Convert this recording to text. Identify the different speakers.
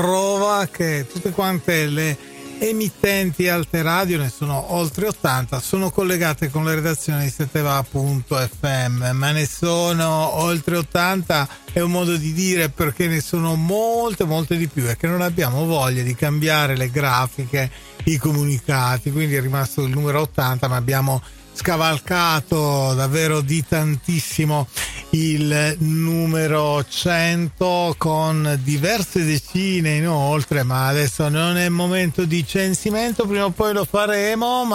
Speaker 1: prova che tutte quante le emittenti alte radio, ne sono oltre 80, sono collegate con le redazioni di Seteva.fm, ma ne sono oltre 80 è un modo di dire, perché ne sono molte di più, e che non abbiamo voglia di cambiare le grafiche, i comunicati, quindi è rimasto il numero 80, ma abbiamo scavalcato davvero di tantissimo il numero 100 con diverse decine inoltre, ma adesso non è momento di censimento, prima o poi lo faremo.